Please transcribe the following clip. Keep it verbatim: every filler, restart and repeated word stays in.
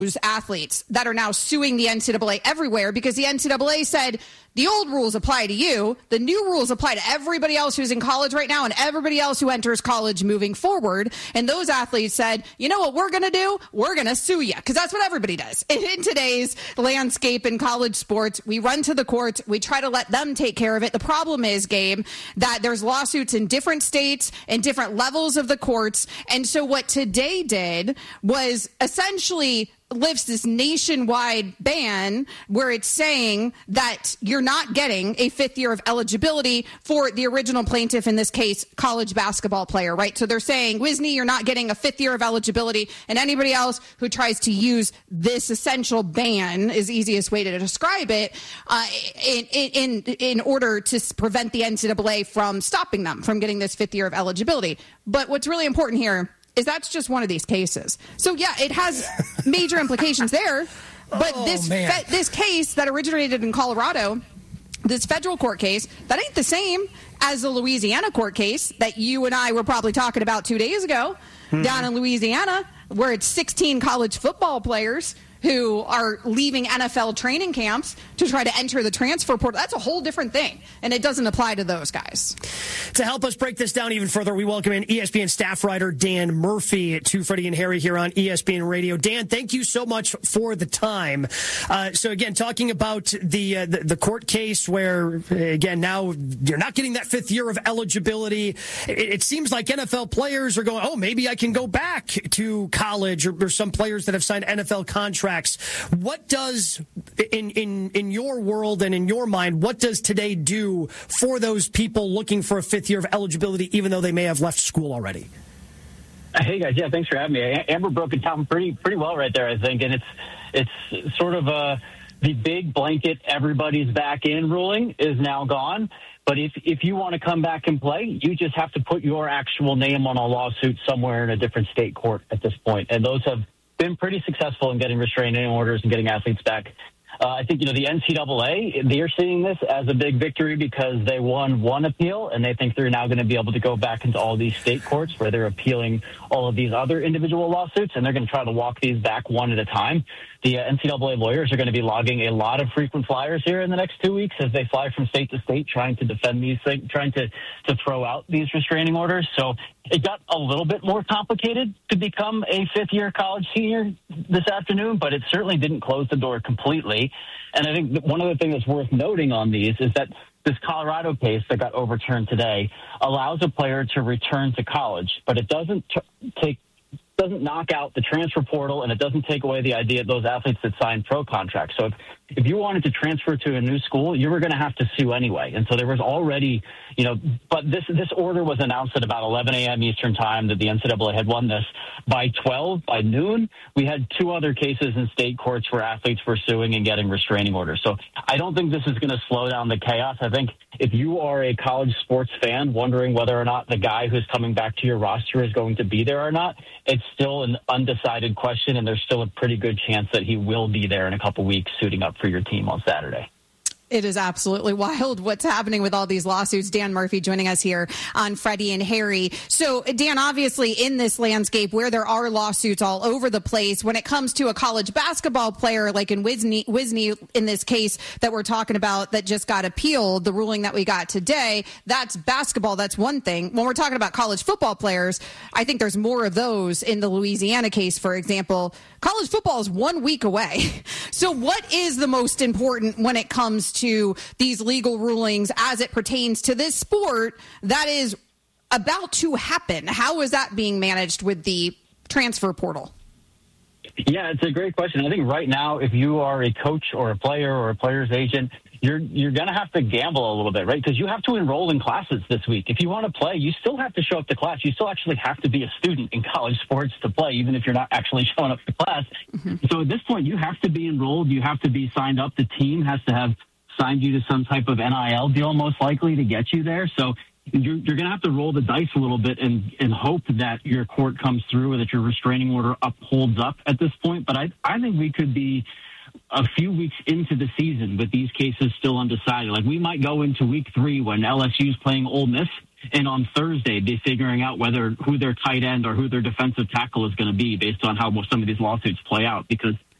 athletes that are now suing the N C double A everywhere because the N C double A said the old rules apply to you. The new rules apply to everybody else who's in college right now and everybody else who enters college moving forward. And those athletes said, you know what we're going to do? We're going to sue you, because that's what everybody does. In, in today's landscape in college sports, we run to the courts. We try to let them take care of it. The problem is, Gabe, that there's lawsuits in different states and different levels of the courts. And so what today did was essentially lifts this nationwide ban where it's saying that you're not getting a fifth year of eligibility for the original plaintiff, in this case, college basketball player, right? So they're saying, Wisney, you're not getting a fifth year of eligibility, and anybody else who tries to use this essential ban, is the easiest way to describe it, uh, in, in, in order to prevent the N C double A from stopping them from getting this fifth year of eligibility. But what's really important here is that's just one of these cases. So, yeah, it has major implications there. But oh, this fe- this case that originated in Colorado, this federal court case, that ain't the same as the Louisiana court case that you and I were probably talking about two days ago mm-hmm. down in Louisiana, where it's sixteen college football players who are leaving N F L training camps to try to enter the transfer portal. That's a whole different thing, and it doesn't apply to those guys. To help us break this down even further, we welcome in E S P N staff writer Dan Murphy to Freddie and Harry here on E S P N Radio. Dan, thank you so much for the time. Uh, so, again, talking about the, uh, the the court case where, again, now you're not getting that fifth year of eligibility. It, it seems like N F L players are going, oh, maybe I can go back to college, or, or some players that have signed N F L contracts. What does, in, in, in your world and in your mind, what does today do for those people looking for a fifth year of eligibility, even though they may have left school already? Hey guys, yeah, thanks for having me. Amber broke it down pretty pretty well right there, I think, and it's it's sort of uh, the big blanket everybody's back in ruling is now gone. But if if you want to come back and play, you just have to put your actual name on a lawsuit somewhere in a different state court at this point, and those have been pretty successful in getting restraining orders and getting athletes back. Uh, I think, you know, the N C double A, they're seeing this as a big victory because they won one appeal, and they think they're now going to be able to go back into all these state courts where they're appealing all of these other individual lawsuits, and they're going to try to walk these back one at a time. The uh, N C double A lawyers are going to be logging a lot of frequent flyers here in the next two weeks as they fly from state to state trying to defend these things, trying to, to throw out these restraining orders. So it got a little bit more complicated to become a fifth-year college senior this afternoon, but it certainly didn't close the door completely. And I think that one of the things that's worth noting on these is that this Colorado case that got overturned today allows a player to return to college, but it doesn't t- take doesn't knock out the transfer portal, and it doesn't take away the idea of those athletes that sign pro contracts. So if, if you wanted to transfer to a new school, you were going to have to sue anyway. And so there was already, you know, but this this order was announced at about eleven a.m. Eastern time that the N C double A had won this. By twelve, by noon, we had two other cases in state courts where athletes were suing and getting restraining orders. So I don't think this is going to slow down the chaos. I think if you are a college sports fan wondering whether or not the guy who's coming back to your roster is going to be there or not, it's still an undecided question, and there's still a pretty good chance that he will be there in a couple weeks suiting up for your team on Saturday. It is absolutely wild what's happening with all these lawsuits. Dan Murphy joining us here on Freddie and Harry. So, Dan, obviously in this landscape where there are lawsuits all over the place, when it comes to a college basketball player like in Wisney, Wisney in this case that we're talking about that just got appealed, the ruling that we got today, that's basketball. That's one thing. When we're talking about college football players, I think there's more of those in the Louisiana case, for example. College football is one week away. So what is the most important when it comes to these legal rulings as it pertains to this sport that is about to happen? How is that being managed with the transfer portal? Yeah, it's a great question. I think right now, if you are a coach or a player or a player's agent, you're you're going to have to gamble a little bit, right? Because you have to enroll in classes this week. If you want to play, you still have to show up to class. You still actually have to be a student in college sports to play, even if you're not actually showing up to class. Mm-hmm. So at this point, you have to be enrolled. You have to be signed up. The team has to have signed you to some type of N I L deal, most likely, to get you there. So you're, you're going to have to roll the dice a little bit and, and hope that your court comes through or that your restraining order upholds up at this point. But I, I think we could be a few weeks into the season with these cases still undecided. Like, we might go into week three when L S U's playing Ole Miss, and on Thursday be figuring out whether who their tight end or who their defensive tackle is going to be based on how some of these lawsuits play out. Because